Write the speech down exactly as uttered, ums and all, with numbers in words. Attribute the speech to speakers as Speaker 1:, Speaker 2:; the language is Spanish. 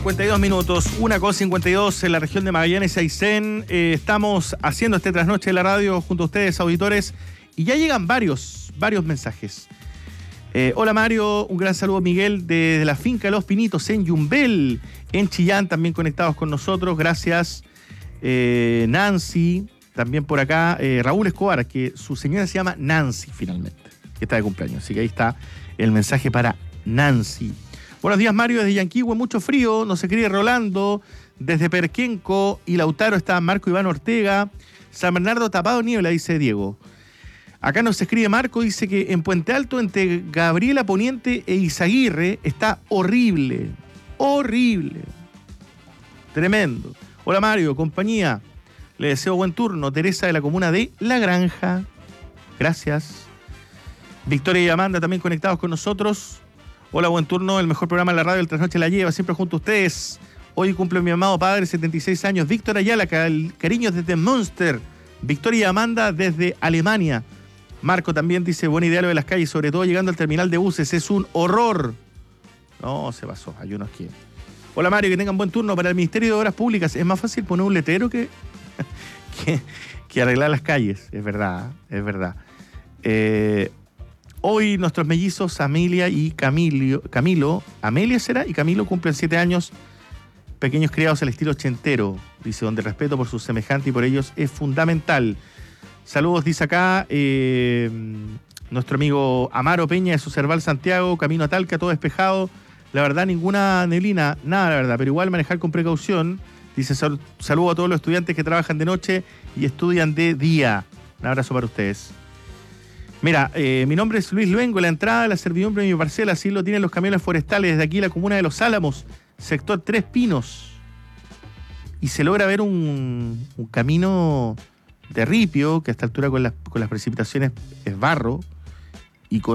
Speaker 1: cincuenta y dos minutos, una con cincuenta y dos en la región de Magallanes y Aysén. Eh, estamos haciendo este trasnoche de la radio junto a ustedes, auditores, y ya llegan varios, varios mensajes. Eh, hola Mario, un gran saludo Miguel desde la finca Los Pinitos en Yumbel, en Chillán, también conectados con nosotros. Gracias. Eh, Nancy, también por acá. Eh, Raúl Escobar, que su señora se llama Nancy finalmente, que está de cumpleaños. Así que ahí está el mensaje para Nancy. Buenos días, Mario, desde Yanquihue, mucho frío, nos escribe Rolando, desde Perquenco y Lautaro está Marco Iván Ortega, San Bernardo tapado niebla, dice Diego. Acá nos escribe Marco, dice que en Puente Alto, entre Gabriela Poniente e Izaguirre, está horrible, horrible, tremendo. Hola Mario, compañía, le deseo buen turno, Teresa de la comuna de La Granja, gracias. Victoria y Amanda también conectados con nosotros. Hola, buen turno, el mejor programa de la radio, el Trasnoche la lleva, siempre junto a ustedes. Hoy cumple mi amado padre, setenta y seis años, Víctor Ayala, cariños desde Münster. Victoria y Amanda desde Alemania. Marco también dice, buena idea lo de las calles, sobre todo llegando al terminal de buses, es un horror. No, se pasó, hay unos que... Hola Mario, que tengan buen turno para el Ministerio de Obras Públicas. Es más fácil poner un letrero que, que, que arreglar las calles, es verdad, es verdad. Eh... Hoy nuestros mellizos Amelia y Camilo, Camilo, Amelia será y Camilo cumplen siete años, pequeños criados al estilo ochentero, dice, donde el respeto por sus semejantes y por ellos es fundamental. Saludos, dice acá, eh, nuestro amigo Amaro Peña de Sucerval Santiago, camino a Talca, todo despejado, la verdad ninguna neblina, nada la verdad, pero igual manejar con precaución, dice, sal, saludo a todos los estudiantes que trabajan de noche y estudian de día. Un abrazo para ustedes. Mira, eh, mi nombre es Luis Luengo, la entrada a la servidumbre de mi parcela, así lo tienen los camiones forestales desde aquí la comuna de Los Álamos, sector Tres Pinos. Y se logra ver un, un camino de ripio, que a esta altura con las, con las precipitaciones es barro,